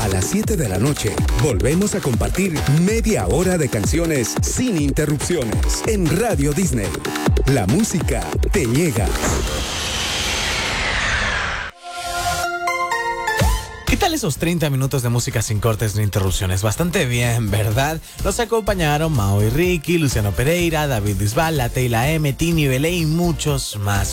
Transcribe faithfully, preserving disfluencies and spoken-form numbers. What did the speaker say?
las siete de la noche, volvemos a compartir media hora de canciones sin interrupciones en Radio Disney. La música te llega. ¿Qué tal esos treinta minutos de música sin cortes ni interrupciones? Bastante bien, ¿verdad? Nos acompañaron Mao y Ricky, Luciano Pereira, David Bisbal, La Teila M, Tini Belé y muchos más.